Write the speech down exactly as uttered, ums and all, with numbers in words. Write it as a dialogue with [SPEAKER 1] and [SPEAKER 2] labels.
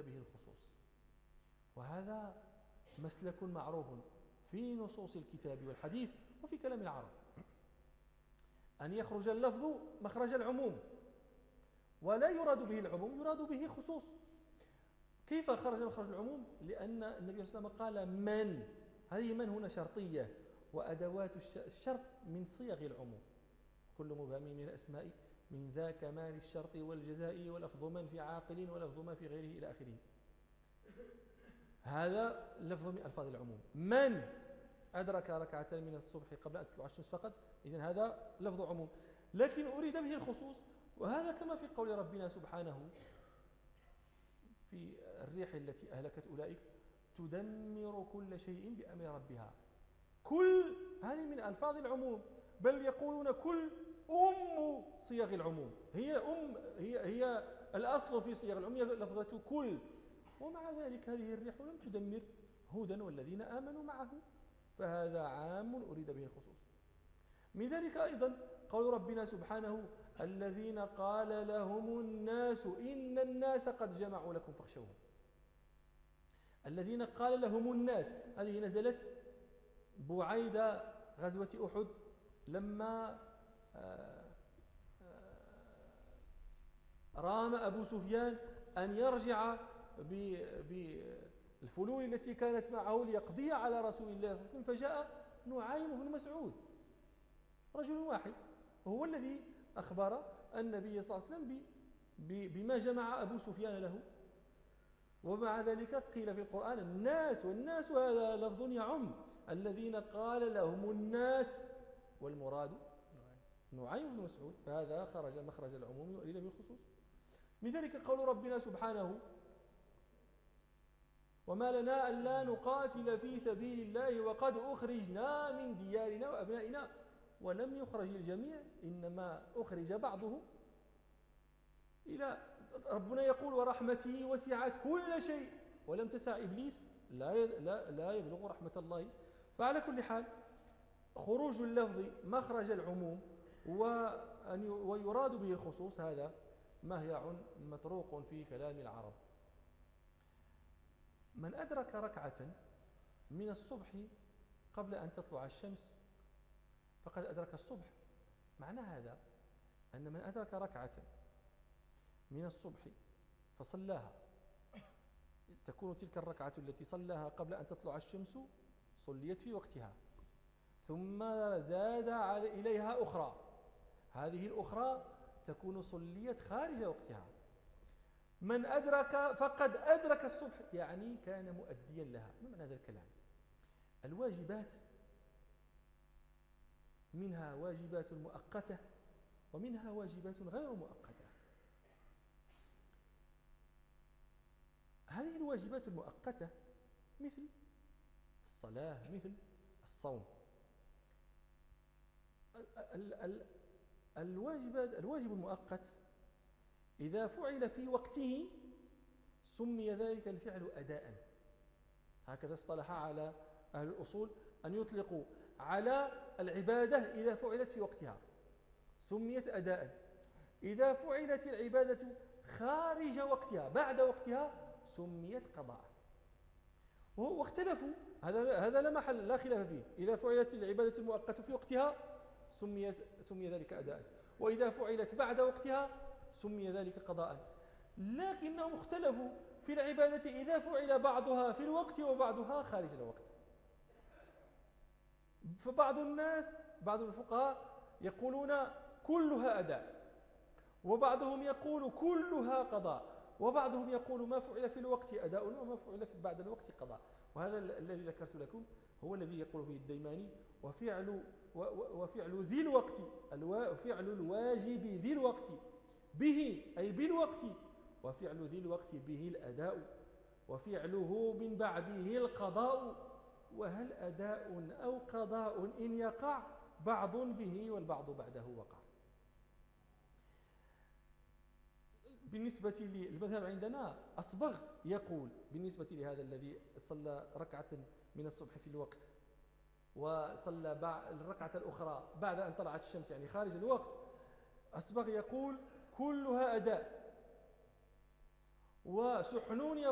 [SPEAKER 1] به الخصوص. وهذا مسلك معروف في نصوص الكتاب والحديث وفي كلام العرب، أن يخرج اللفظ مخرج العموم ولا يراد به العموم، يراد به خصوص. كيف خرج مخرج العموم؟ لأن النبي صلى الله عليه وسلم قال من، هذه من هنا شرطية، وأدوات الشرط من صيغ العموم، كل مبهم من الأسماء من ذا كمال الشرط والجزاء ولفظ من في عاقل ولفظ ما في غيره إلى آخره. هذا لفظ من ألفاظ العموم. من أدرك ركعة من الصبح قبل أن تطلع الشمس فقط، إذن هذا لفظ عموم، لكن أريد به الخصوص. وهذا كما في قول ربنا سبحانه في الريح التي أهلكت أولئك تدمر كل شيء بأمر ربها. كل هذه من ألفاظ العموم، بل يقولون كل أم صيغ العموم، هي أم هي هي الأصل في صيغ العموم لفظة كل. ومع ذلك هذه الريح لم تدمر هودا والذين آمنوا معه، فهذا عام أريد به الخصوص. من ذلك أيضا قول ربنا سبحانه الذين قال لهم الناس إن الناس قد جمعوا لكم فاخشوهم. الذين قال لهم الناس هذه نزلت بعيد غزوة أحد، لما رام أبو سفيان أن يرجع بالفلول التي كانت معه ليقضي على رسول الله صلى الله عليه وسلم، فجاء نعيم بن مسعود رجل واحد هو الذي أخبر النبي صلى الله عليه وسلم بما جمع أبو سفيان له. ومع ذلك قيل في القرآن الناس، والناس هذا لفظ يعم، الذين قال لهم الناس والمراد نعيم بن مسعود، فهذا خرج مخرج العموم وأريد بالخصوص. من ذلك قول ربنا سبحانه وما لنا ألا نقاتل في سبيل الله وقد أخرجنا من ديارنا وأبنائنا. ولم يخرج الجميع، إنما أخرج بعضهم. إلى ربنا يقول ورحمته وسعت كل شيء، ولم تسع إبليس لا لا لا يبلغ رحمة الله. فعلى كل حال خروج اللفظ مخرج العموم ويراد به الخصوص هذا مهيع مطروق في كلام العرب. من أدرك ركعة من الصبح قبل أن تطلع الشمس فقد أدرك الصبح. معنى هذا أن من أدرك ركعة من الصبح فصلاها، تكون تلك الركعة التي صلاها قبل أن تطلع الشمس صليت في وقتها، ثم زاد إليها أخرى، هذه الأخرى تكون صليت خارج وقتها. من أدرك فقد أدرك الصبح، يعني كان مؤديا لها. ما معنى هذا الكلام؟ الواجبات منها واجبات مؤقتة ومنها واجبات غير مؤقتة. هذه الواجبات المؤقتة مثل الصلاة، مثل الصوم. الواجبات الواجب المؤقت إذا فعل في وقته سمي ذلك الفعل أداء. هكذا اصطلح على أهل الأصول أن يطلقوا على العبادة إذا فعلت في وقتها سميت أداء، إذا فعلت العبادة خارج وقتها بعد وقتها سميت قضاء. واختلفوا، هذا هذا لا محل لا خلاف فيه، إذا فعلت العبادة المؤقتة في وقتها سميت سمي ذلك أداء، وإذا فعلت بعد وقتها سمي ذلك قضاء. لكنهم اختلفوا في العبادة إذا فعل بعضها في الوقت وبعضها خارج الوقت. فبعض الناس بعض الفقهاء يقولون كلها أداء، وبعضهم يقول كلها قضاء، وبعضهم يقول ما فعل في الوقت أداء وما فعل بعد الوقت قضاء. وهذا الذي ذكرت لكم هو الذي يقول فيه الديماني وفعل وفعل ذي الوقت فعل الواجب ذي الوقت به أي بالوقت، وفعل ذي الوقت به الأداء، وفعله من بعده القضاء. وهل أداء أو قضاء إن يقع بعض به والبعض بعده وقع. بالنسبة للمذهب عندنا أصبغ يقول بالنسبة لهذا الذي صلى ركعة من الصبح في الوقت وصلى الركعة الأخرى بعد أن طلعت الشمس يعني خارج الوقت، أصبغ يقول كلها أداء. وسحنون